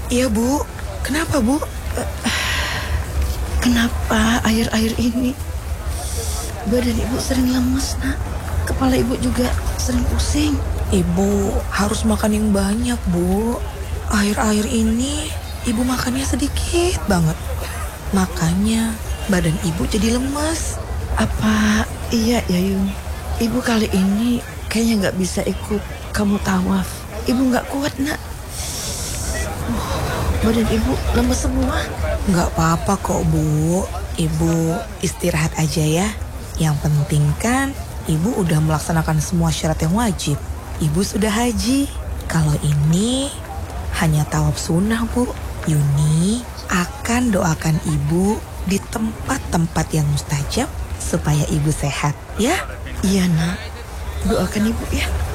Iya Bu, kenapa Bu? Kenapa akhir-akhir ini badan Ibu sering lemes nak? Kepala Ibu juga sering pusing. Ibu harus makan yang banyak, Bu. Akhir-akhir ini Ibu makannya sedikit banget. Makanya badan Ibu jadi lemas. Apa iya ya Yung? Ibu kali ini kayaknya nggak bisa ikut kamu tawaf. Ibu nggak kuat nak. Badan Ibu lemes semua. Nggak apa-apa kok, Bu. Ibu istirahat aja ya. Yang penting kan Ibu udah melaksanakan semua syarat yang wajib. Ibu sudah haji. Kalau ini hanya tawaf sunnah, Bu. Yuni akan doakan Ibu di tempat-tempat yang mustajab supaya Ibu sehat, ya? Iya nak, doakan Ibu ya.